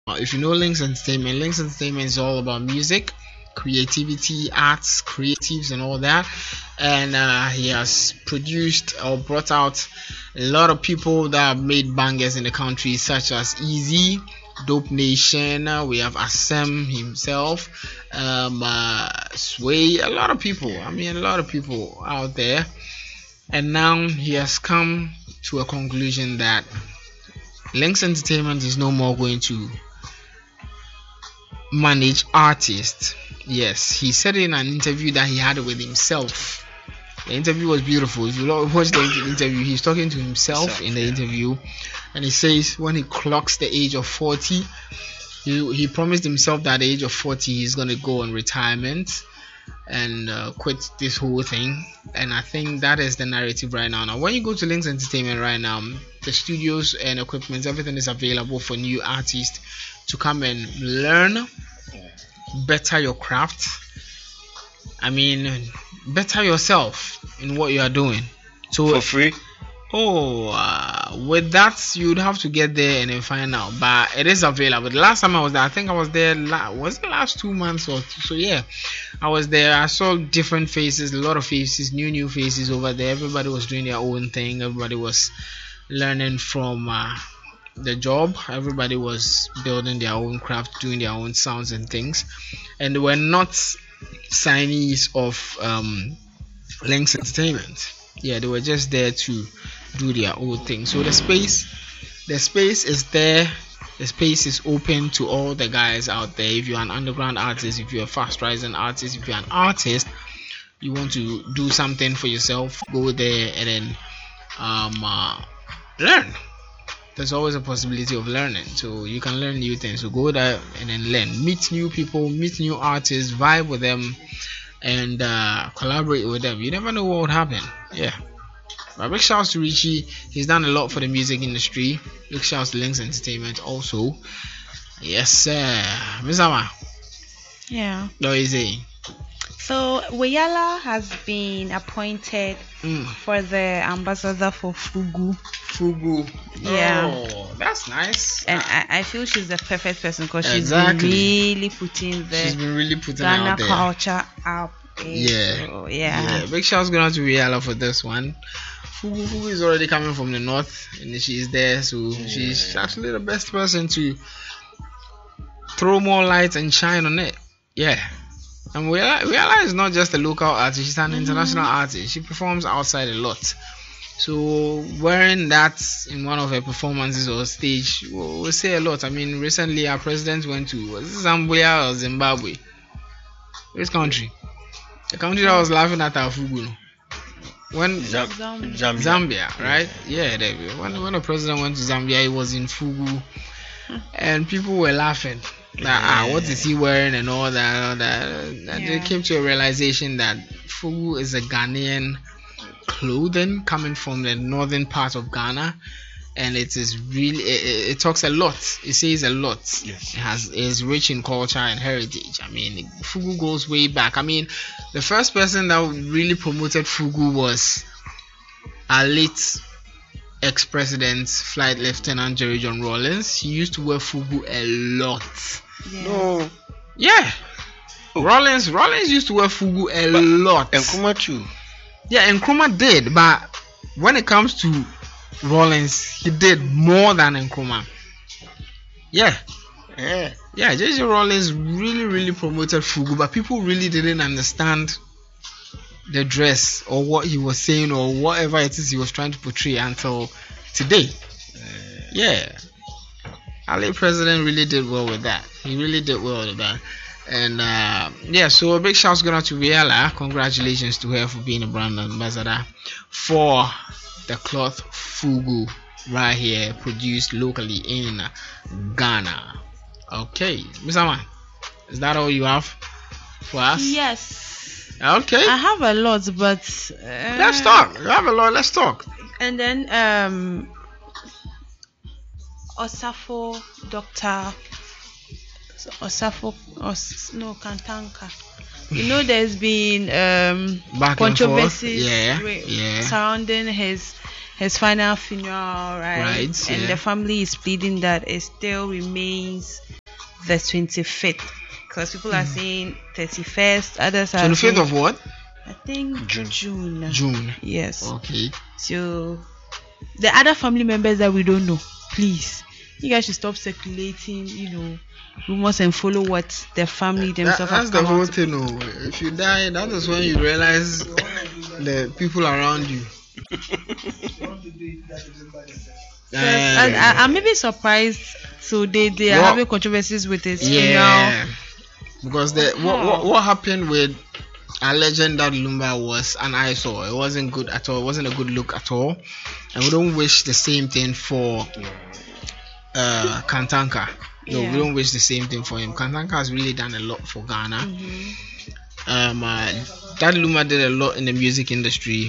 If you know Links Entertainment is all about music, creativity, arts, creatives, and all that. And he has produced or brought out a lot of people that have made bangers in the country, such as Easy, Dope Nation. We have Asem himself, Sway. A lot of people. I mean, a lot of people out there. And now he has come to a conclusion that Links Entertainment is no more going to manage artists. Yes, he said in an interview that he had with himself. The interview was beautiful. If you watch the interview, he's talking to himself in the interview, and he says when he clocks the age of 40, he promised himself that at the age of 40 he's gonna go on retirement and quit this whole thing. And I think that is the narrative right now. Now, when you go to Links Entertainment right now, the studios and equipment, everything is available for new artists to come and learn, better your craft. I mean, better yourself in what you are doing. So for free. With that you'd have to get there and then find out, but it is available. The last time I was there, I think I was there was the last 2 months or so. Yeah, I was there. I saw different faces, a lot of faces, new faces over there. Everybody was doing their own thing. Everybody was learning from the job. Everybody was building their own craft, doing their own sounds and things, and they were not signees of Links Entertainment. Yeah, they were just there to do their own thing. So the space is there. The space is open to all the guys out there. If you're an underground artist, if you're a fast rising artist, if you're an artist, you want to do something for yourself, go there and then learn. There's always a possibility of learning, so you can learn new things. So go there and then learn, meet new people, meet new artists, vibe with them, and collaborate with them. You never know what would happen. Yeah. But big shouts to Richie. He's done a lot for the music industry. Big shouts to Links Entertainment also. Yes, sir. Miss Ama. Yeah. What is it? So Woyala has been appointed for the ambassador for Fugu. Yeah. Oh, that's nice. And I feel she's the perfect person because she's been really putting Ghana out there. Culture up. Yeah. So, yeah. Big shouts going out to Riala for this one. Fugu is already coming from the north and she's there, so she's actually the best person to throw more light and shine on it. Yeah. And Riala is not just a local artist, she's an international artist. She performs outside a lot. So wearing that in one of her performances or stage will say a lot. I mean, recently our president went to Zambia or Zimbabwe. Which country? The country that was laughing at our Fugu. When Zambia, right? Yeah, when the president went to Zambia, he was in Fugu, and people were laughing. What is he wearing and all that? And they came to a realization that Fugu is a Ghanaian clothing coming from the northern part of Ghana, and it is really it talks a lot. It says a lot. Yes. It is rich in culture and heritage. I mean, Fugu goes way back. I mean, the first person that really promoted Fugu was our late ex-president, Flight Lieutenant Jerry John Rawlings. He used to wear Fugu a lot. Yeah. No. Yeah. Rawlings used to wear Fugu a lot. And Nkrumah too. Yeah, and Nkrumah did, but when it comes to Rawlings, he did more than Nkrumah. Yeah, JJ Rawlings really promoted Fugu, but people really didn't understand the dress or what he was saying or whatever it is he was trying to portray until today. Yeah, Ali President really did well with that. He really did well with that. And so a big shout going out to Riela. Congratulations to her for being a brand ambassador for the cloth Fugu right here, produced locally in Ghana. Okay, Miss Ama, is that all you have for us? Yes. Okay. I have a lot, but let's talk. You have a lot. Let's talk. And then Osafo Dr. Osafo Kantanka. You know, there's been controversies surrounding his his final funeral, right? And yeah. the family is pleading that it still remains the 25th, because people are saying 31st, others are 25th of what? I think June. Yes. Okay. So the other family members that we don't know, please, you guys should stop circulating, rumors and follow what the family themselves that's the whole thing. If you die, that is when you realize the people around you. I'm maybe surprised. So they are having controversies with his funeral. Because what happened with a legend that Lumba was an eyesore. It wasn't good at all. It wasn't a good look at all. And we don't wish the same thing for Kantanka. No, we don't wish the same thing for him. Kantanka has really done a lot for Ghana. That Luma did a lot in the music industry.